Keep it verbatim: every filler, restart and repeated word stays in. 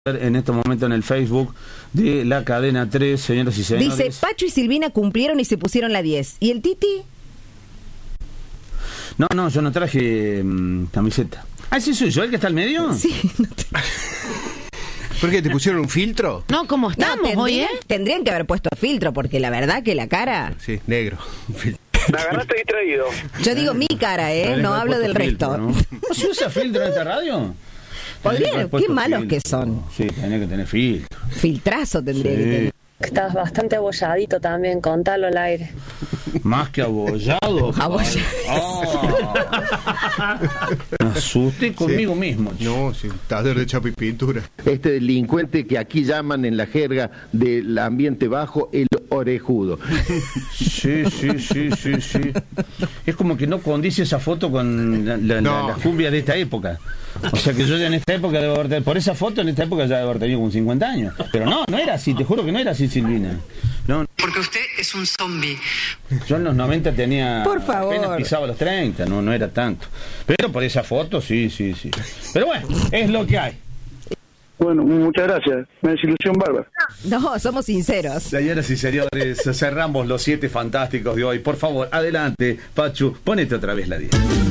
En este momento en el Facebook de la cadena tres, señoras y señores. Dice, Pacho y Silvina cumplieron y se pusieron la diez. ¿Y el Titi? No, no, yo no traje mmm, camiseta. Ah, ¿ese soy yo el que está al medio? Sí. No te... ¿Por qué? ¿Te pusieron un filtro? No, ¿cómo estamos no, tendrían, hoy, eh? Tendrían que haber puesto filtro, porque la verdad que la cara... Sí, negro. La agarraste distraído. Yo digo mi cara, ¿eh? No hablo del resto. ¿No se usa filtro en esta radio? Podrían, qué malos filtro. que son. Sí, tenía que tener filtro. Filtrazo tendría Sí. que tener. Estás bastante abolladito también, contalo al aire. Más que abollado. Abollado. Ah. Me asusté conmigo Sí. mismo. No, sí, taller de chapa y pintura. Este delincuente que aquí llaman en la jerga del ambiente bajo el orejudo. Sí, sí, sí, sí, sí. Es como que no condice esa foto con la, la, No. la, la cumbia de esta época. O sea que yo ya en esta época debo haber tenido, por esa foto en esta época ya debo haber tenido como cincuenta años. Pero no, no era así, te juro que no era así, Silvina. No. Porque usted es un zombie. Yo en los noventa tenía... Por favor. Apenas pisaba los treinta, no, no era tanto. Pero por esa foto, sí, sí, sí. Pero bueno, es lo que hay. Bueno, muchas gracias. Una desilusión bárbara. No, somos sinceros. Señoras y señores, cerramos los siete fantásticos de hoy. Por favor, adelante, Pachu, ponete otra vez la diez.